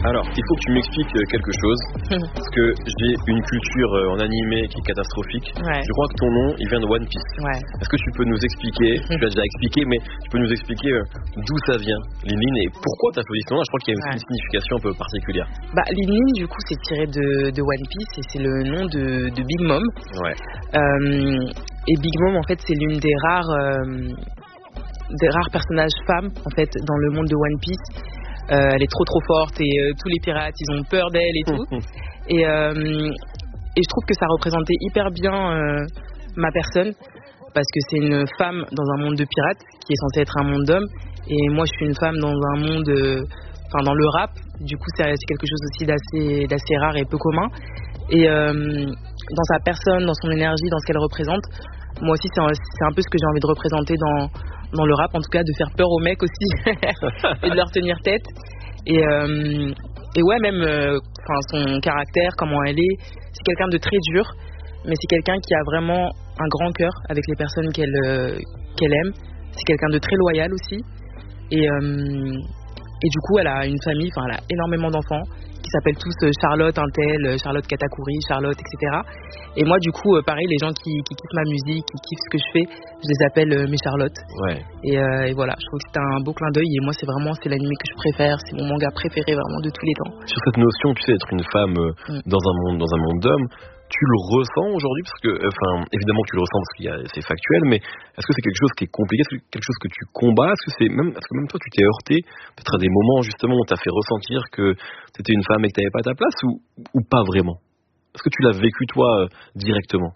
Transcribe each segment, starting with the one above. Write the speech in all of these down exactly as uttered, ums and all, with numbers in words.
Alors, il faut que tu m'expliques quelque chose, parce que j'ai une culture en animé qui est catastrophique. Ouais. Je crois que ton nom, il vient de One Piece. Ouais. Est-ce que tu peux nous expliquer, tu l'as déjà expliqué, mais tu peux nous expliquer d'où ça vient, Lin Lin, et pourquoi tu as choisi ce nom-là? Je crois qu'il y a une, ouais. une signification un peu particulière. Bah, Lin Lin, du coup, c'est tiré de, de One Piece, et c'est le nom de, de Big Mom. Ouais. Euh, et Big Mom, en fait, c'est l'une des rares... Euh, des rares personnages femmes en fait dans le monde de One Piece. Euh, elle est trop trop forte et euh, tous les pirates ils ont peur d'elle et tout. et, euh, et je trouve que ça représentait hyper bien euh, ma personne parce que c'est une femme dans un monde de pirates qui est censé être un monde d'hommes et moi je suis une femme dans un monde enfin euh, dans le rap, du coup c'est, c'est quelque chose aussi d'assez, d'assez rare et peu commun et euh, dans sa personne, dans son énergie, dans ce qu'elle représente, moi aussi c'est un, c'est un peu ce que j'ai envie de représenter dans dans le rap, en tout cas, de faire peur aux mecs aussi et de leur tenir tête. Et, euh, et ouais, même euh, son caractère, comment elle est, c'est quelqu'un de très dur, mais c'est quelqu'un qui a vraiment un grand cœur avec les personnes qu'elle, euh, qu'elle aime. C'est quelqu'un de très loyal aussi. Et, euh, et du coup, elle a une famille, enfin, elle a énormément d'enfants qui s'appellent tous Charlotte Intel, Charlotte Katakuri, Charlotte, et cetera. Et moi, du coup, pareil, les gens qui, qui kiffent ma musique, qui kiffent ce que je fais, je les appelle euh, mes Charlottes. Ouais. Et, euh, et voilà, je trouve que c'est un beau clin d'œil. Et moi, c'est vraiment, c'est l'anime que je préfère. C'est mon manga préféré vraiment de tous les temps. Sur cette notion, tu sais, d'être une femme euh, mm. dans un monde, dans un monde d'hommes, tu le ressens aujourd'hui parce que, enfin, euh, évidemment que tu le ressens parce que c'est factuel, mais est-ce que c'est quelque chose qui est compliqué, est-ce que c'est quelque chose que tu combats, est-ce que c'est même, est-ce que même toi tu t'es heurté peut-être à des moments justement où t'as fait ressentir que t'étais une femme et que t'avais pas ta place ou ou pas vraiment? Est-ce que tu l'as vécu toi euh, directement?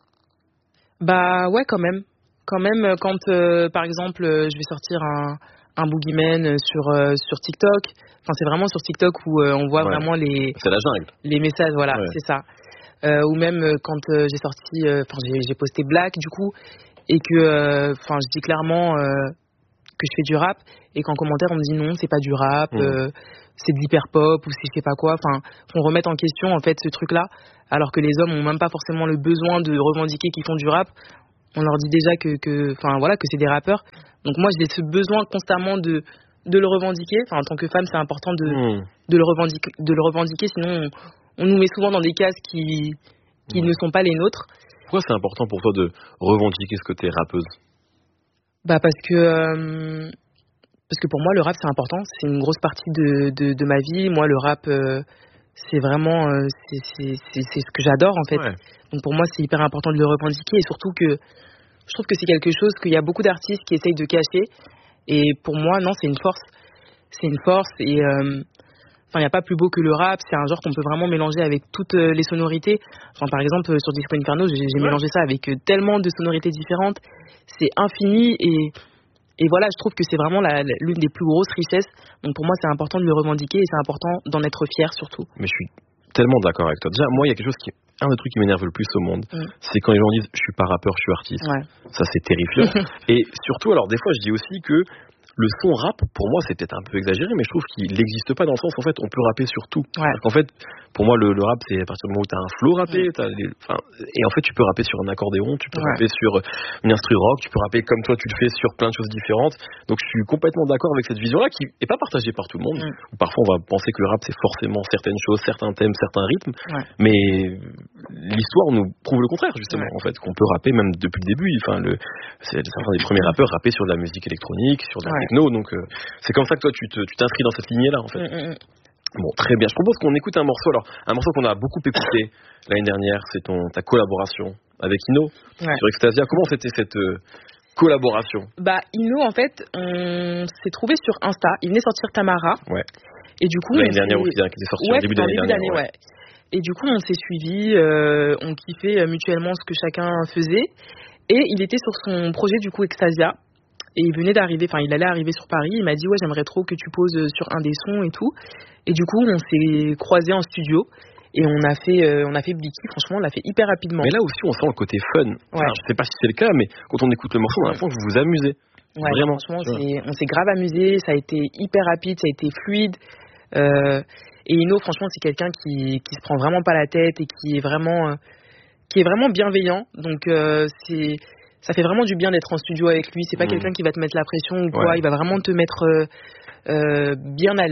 Bah ouais, quand même, quand même quand euh, par exemple euh, je vais sortir un un boogeyman sur euh, sur TikTok, enfin c'est vraiment sur TikTok où euh, on voit ouais. vraiment les c'est la jungle, les messages, voilà, ouais. c'est ça. Euh, ou même euh, quand euh, j'ai sorti, enfin euh, j'ai, j'ai posté Black du coup, et que, enfin euh, je dis clairement euh, que je fais du rap, et qu'en commentaire on me dit non, c'est pas du rap, mmh. euh, c'est de l'hyper pop ou c'est je sais pas quoi, enfin qu'on remette en question en fait ce truc-là, alors que les hommes ont même pas forcément le besoin de revendiquer qu'ils font du rap. On leur dit déjà que, que, enfin voilà, que c'est des rappeurs. Donc moi j'ai ce besoin constamment de de le revendiquer. Enfin en tant que femme c'est important de mmh. de le revendiquer, de le revendiquer, sinon on, on nous met souvent dans des cases qui, qui ouais. ne sont pas les nôtres. Pourquoi c'est important pour toi de revendiquer ce côté rappeuse? Bah parce que, euh, parce que pour moi, le rap, c'est important. C'est une grosse partie de, de, de ma vie. Moi, le rap, euh, c'est vraiment euh, c'est, c'est, c'est, c'est ce que j'adore, en fait. Ouais. Donc pour moi, c'est hyper important de le revendiquer. Et surtout que je trouve que c'est quelque chose qu'il y a beaucoup d'artistes qui essayent de cacher. Et pour moi, non, c'est une force. C'est une force. Et... Euh, Enfin, il n'y a pas plus beau que le rap, c'est un genre qu'on peut vraiment mélanger avec toutes les sonorités. Enfin, par exemple, sur Disco Inferno, j'ai, j'ai ouais. mélangé ça avec tellement de sonorités différentes. C'est infini et, et voilà, je trouve que c'est vraiment la, la, l'une des plus grosses richesses. Donc pour moi, c'est important de le revendiquer et c'est important d'en être fier surtout. Mais je suis tellement d'accord avec toi. Déjà, moi, il y a quelque chose qui... Un des trucs qui m'énerve le plus au monde, mm. c'est quand les gens disent « je suis pas rappeur, je suis artiste ouais. ». Ça, c'est terrifiant. Et surtout, alors des fois, je dis aussi que le son rap, pour moi, c'est peut-être un peu exagéré, mais je trouve qu'il n'existe pas dans le sens, en fait, on peut rapper sur tout. Ouais. En fait, pour moi, le, le rap, c'est à partir du moment où tu as un flow rappé, mmh. t'as les, et en fait, tu peux rapper sur un accordéon, tu peux ouais. rapper sur une instru rock, tu peux rapper comme toi, tu le fais sur plein de choses différentes. Donc, je suis complètement d'accord avec cette vision-là, qui n'est pas partagée par tout le monde. Mmh. Parfois, on va penser que le rap, c'est forcément certaines choses, certains thèmes, certains rythmes, ouais. mais l'histoire nous prouve le contraire, justement, ouais. en fait, qu'on peut rapper même depuis le début. Enfin, le, c'est certains des premiers rappeurs rapper sur de la musique électronique, sur de la ouais. techno, donc euh, c'est comme ça que toi tu, te, tu t'inscris dans cette lignée là en fait. Mmh, mmh. Bon, très bien, je propose qu'on écoute un morceau, alors un morceau qu'on a beaucoup écouté l'année dernière, c'est ton, ta collaboration avec Ino ouais. sur Extasia. Comment c'était cette euh, collaboration? Bah Ino, en fait, on s'est trouvé sur Insta, il venait sortir Tamara, ouais. et du coup l'année dernière aussi, hein, qui était sorti ouais, au début de l'année début dernière d'année, ouais. Ouais. Et du coup on s'est suivis, euh, on kiffait mutuellement ce que chacun faisait, et il était sur son projet du coup Extasia. Et il venait d'arriver, enfin il allait arriver sur Paris, il m'a dit ouais j'aimerais trop que tu poses sur un des sons et tout. Et du coup on s'est croisés en studio et on a fait euh, on a fait Blicky, franchement on l'a fait hyper rapidement. Mais là aussi on sent le côté fun. Ouais. Enfin, je sais pas si c'est le cas, mais quand on écoute le morceau, on a l'impression que vous vous amusez. Ouais, vraiment. Franchement c'est, on s'est grave amusé, ça a été hyper rapide, ça a été fluide. Euh, et Ino franchement c'est quelqu'un qui qui se prend vraiment pas la tête et qui est vraiment euh, qui est vraiment bienveillant. Donc euh, c'est ça fait vraiment du bien d'être en studio avec lui. C'est pas mmh. quelqu'un qui va te mettre la pression ou quoi. Ouais. Il va vraiment te mettre euh, euh, bien à l'aise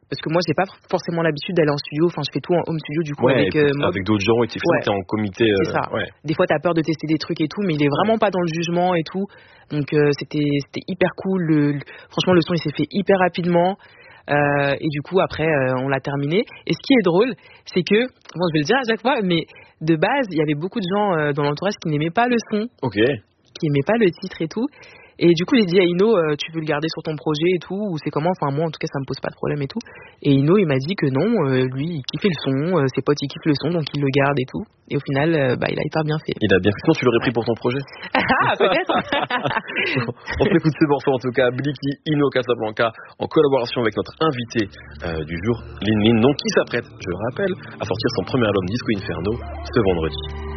parce que moi j'ai pas forcément l'habitude d'aller en studio, enfin je fais tout en home studio du coup ouais, avec euh, avec d'autres gens et t'es ouais. en comité. Euh, c'est ça. Ouais. Des fois t'as peur de tester des trucs et tout, mais il est vraiment pas dans le jugement et tout. Donc euh, c'était c'était hyper cool. Le, le, franchement le son il s'est fait hyper rapidement. Euh, et du coup après euh, on l'a terminé. Et ce qui est drôle, c'est que bon je vais le dire à chaque fois, mais de base il y avait beaucoup de gens euh, dans l'entourage qui n'aimaient pas le son, ok, qui aimaient pas le titre et tout. Et du coup j'ai dit à Ino, euh, tu veux le garder sur ton projet et tout, ou c'est comment? Enfin moi en tout cas ça me pose pas de problème et tout. Et Ino il m'a dit que non, euh, lui il kiffait le son, euh, ses potes ils kiffent le son, donc il le garde et tout. Et au final euh, bah il a hyper bien fait. Il a bien fait. Sinon tu l'aurais pris pour ton projet? Ah peut-être. On s'écoute ces morceaux en tout cas, Blicky, Ino Casablanca, en collaboration avec notre invité euh, du jour, Lin Lin, donc qui s'apprête, je le rappelle, à sortir son premier album Disco Inferno ce vendredi.